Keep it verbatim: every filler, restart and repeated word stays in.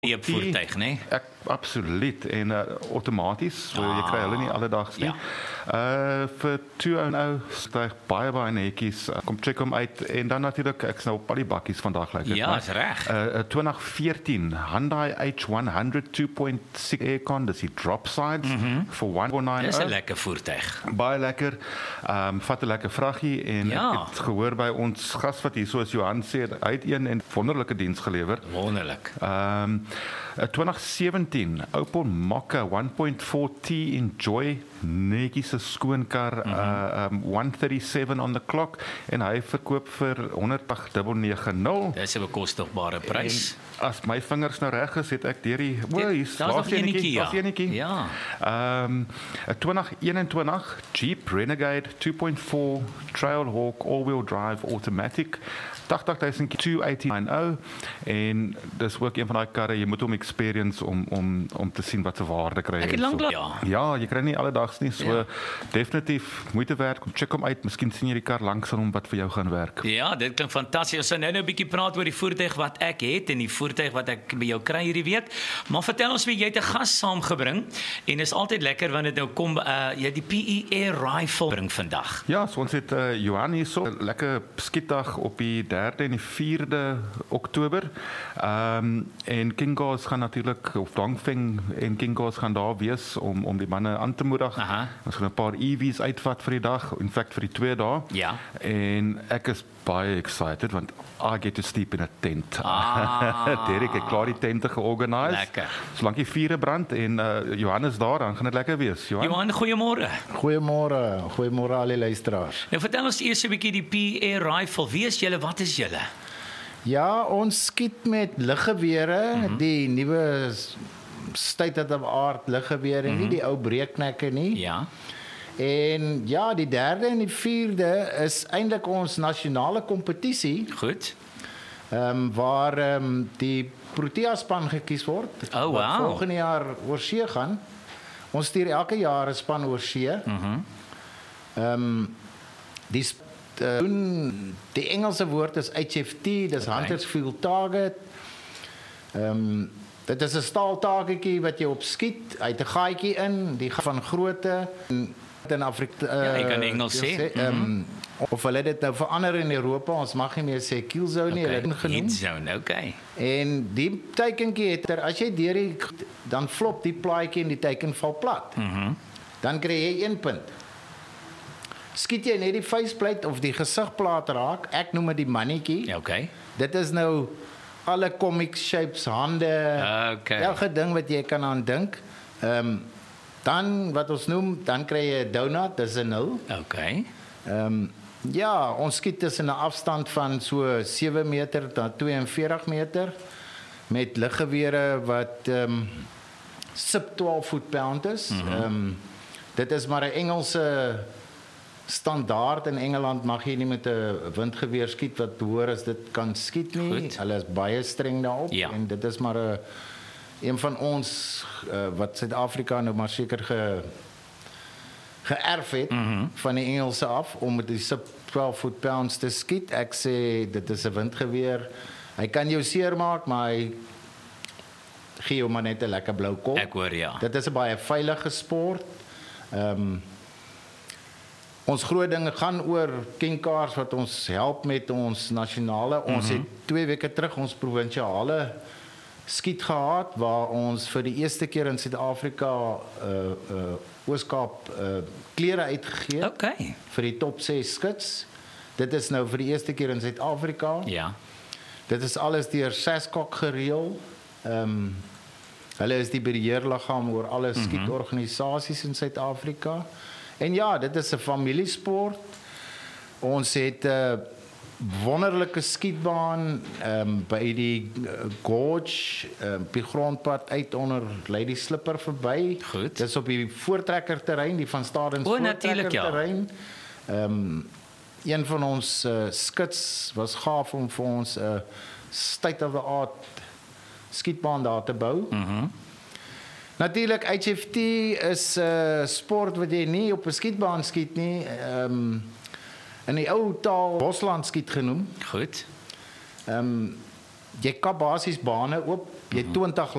Die voertuig, né? Ek absoluut en uh, outomaties, so ah, jy kry hulle nie alledags nie. Ja. Uh vir toe ou nou styg baie baie netjies. Uh, kom check hom uit en dan natuurlik ek's nou op al die bakkies vandag lyk dit. Ja, is reg. Uh twintig veertien Hyundai H honderd two point six aircon, dis die drop sides mm -hmm. vir one four nine. Dis 'n lekker voertuig. Baie lekker. Ehm um, vat 'n lekker vraggie en ja. ek het gehoor by ons gas wat hier soos Johan sê, hy het een en wonderlike diens gelewer. Wonderlik. Ehm um, twintig sewentien Opel Mokka one point four T Enjoy, netjies 'n skoon kar, mm -hmm. uh, um, one thirty-seven on the clock en hy verkoop vir honderd nege nege nul. Dis 'n bekostigbare prys. En as my vingers nou reg is, het ek deur die o, hier's daar's enetjie. Daar's enetjie. Ja. Ehm um, twintig eenentwintig Jeep Renegade two point four Trailhawk all-wheel drive automatic. eighty thousand two eighty-nine en dis ook een van daai karre jy moet hom experience om om om te sien wat se waarde kry. Ek het lank so, ja. ja, jy kry nie alledags nie, so ja. Definitief moeite werd. Kom check hom uit. Miskien sien jy die kar langs aan hom wat vir jou gaan werk. Ja, dit klink fantasties. Ons gaan nou nou 'n bietjie praat oor die voertuig wat ek het en die voertuig wat ek by jou kry hierdie week. Maar vertel ons wie jy het 'n gas saamgebring en is altyd lekker wanneer dit nou kom uh jy die P E Air Rifle bring vandag. Ja, so ons het uh, Johan hier so 'n lekker skietdag op die derde en die vierde Oktober. Ehm um, en Kinga's gaan natuurlik of Dongfeng en Kinga's gaan daar wees om om die manne aan te moedig. Aha. Ons gaan 'n paar E V's uitvat vir die dag, in feite vir die twee dae. Ja. En ek is baie excited want I get to sleep in a tent. Ah. Derek het klaar die tente georganiseer. Lekker. Solank die vure brand en uh, Johannes daar, dan gaan dit lekker wees. Johan, Johan, goeiemôre. Goeiemôre. Goeiemôre al die luisteraars. Nou vertel ons eers 'n bietjie die P E Air Rifle. Wie is julle? Wat is julle? Ja, ons skiet met luggewere, mm -hmm. die nuwe state of the art luggewere, mm -hmm. nie die ou breeknekke nie. Ja. En ja, die derde en die vierde is eintlik ons nasionale kompetisie. Goed. Ehm um, waar ehm um, die Protea span gekies word. Oh, wow. Wat volgende jaar oor see gaan. Ons stuur elke jaar 'n span oor see. Mhm. Mm Ehm um, die uh, doen die Engelse woord is H F T, dis okay. Hunters Field Target. Ehm um, dit is 'n staaltagetjie wat jy op skiet, uit 'n gaatjie in, die van grootte in Afrika. Uh, ja, ek kan Engels sê. sê um, mm -hmm. Of hulle dit nou verander in Europa, ons mag nie meer sê kill zone nie, okay. hulle het genoem. Hit zone, okay. En die teikentjie het er, as jy deur die dan flop die plaatjie en die teiken val plat. Mhm. Mm Dan kry jy een punt. Skiet jy net die faceplate of die gesigplaat raak, ek noem dit die mannetjie. Ja, okay. Dit is nou alle comic shapes, hande, okay. elke ding wat jy kan aan dink. Ehm um, dan wat ons noem, dan kry jy 'n donut, dis 'n nul. Okay. Ehm um, ja, ons skiet tussen 'n afstand van so sewe meter tot twee en veertig meter met luggewere wat ehm um, sub twaalf foot-pound is. Ehm mm um, dit is maar 'n Engelse standaard. In Engeland mag jy nie met 'n windgeweer skiet wat hoor as dit kan skiet nie. Goed. Hulle is baie streng daarop ja. en dit is maar 'n een van ons uh, wat Suid-Afrika nou maar seker ge geërf het mm -hmm. van die Engelse af om met die sub twaalf foot-pounds te skiet. Ek sê dit is 'n windgeweer. Hy kan jou seermaak, maar hy gee jou maar net 'n lekker blou kop. Ek hoor ja. Dit is 'n baie veilige sport. Ehm um, ons groot dinge gaan oor Kinkars wat ons help met ons nasionale. Ons mm -hmm. het twee weke terug ons provinsiale skiet gehad waar ons vir die eerste keer in Suid-Afrika uh uh Ooskaap uh klere uitgegee het. Okay. Vir die top ses skuts. Dit is nou vir die eerste keer in Suid-Afrika. Ja. Dit is alles deur SASCOC gereël. Ehm um, hulle is die beheerliggaam oor alle skietorganisasies in Suid-Afrika. En ja, dit is 'n familiesport. Ons het 'n uh, wonderlike skietbaan um, by die uh, gorge, um, die grondpad uit onder Lady Slipper verby. Goed. Dis op die voortrekker terrein, die van Stadens voortrekker terrein. Ehm ja. um, een van ons uh, skits was gaaf om vir ons 'n uh, state of the art skietbaan daar te bou. Mhm. Mm Natuurlik H F T is 'n uh, sport wat jy nie op 'n skietbaan skiet nie. Ehm um, in die ou taal Bosland skiet genoem. Goed. Ehm um, jy kap basies bane oop, jy twintig